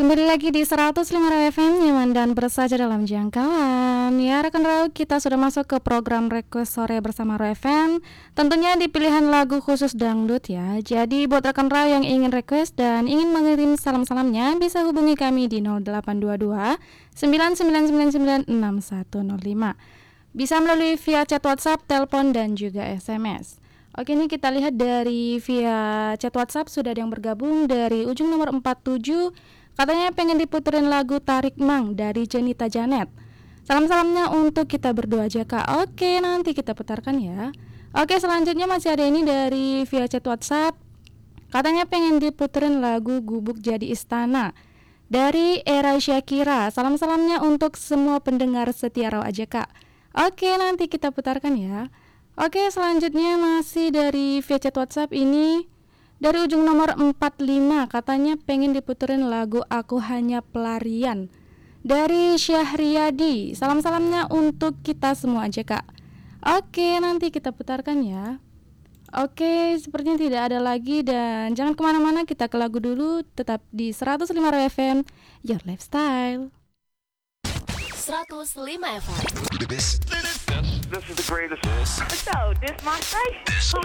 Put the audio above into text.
Kembali lagi di 105 FM, nyaman dan bersaja dalam jangkauan. Ya rekan Rau, kita sudah masuk ke program Request Sore bersama Rau FM. Tentunya di pilihan lagu khusus dangdut ya. Jadi buat rekan Rau yang ingin request dan ingin mengirim salam-salamnya, bisa hubungi kami di 0822 9999 6105. Bisa melalui via chat WhatsApp, telepon dan juga SMS. Oke, ini kita lihat dari via chat WhatsApp sudah ada yang bergabung dari ujung nomor 47. Katanya pengen diputerin lagu Tarik Mang dari Jenita Janet. Salam-salamnya untuk kita berdua aja Kak. Oke, nanti kita putarkan ya. Oke, selanjutnya masih ada ini dari via chat WhatsApp. Katanya pengen diputerin lagu Gubuk Jadi Istana dari Era Syakira. Salam-salamnya untuk semua pendengar setia Raw aja Kak. Oke, nanti kita putarkan ya. Oke, selanjutnya masih dari via chat WhatsApp ini dari ujung nomor 45. Katanya pengen diputerin lagu Aku Hanya Pelarian dari Syahriadi. Salam-salamnya untuk kita semua aja Kak. Oke, nanti kita putarkan ya. Oke, sepertinya tidak ada lagi. Dan jangan kemana-mana, kita ke lagu dulu. Tetap di 105 FM, Your Lifestyle. 105 FM. This is the greatest. So, this my station.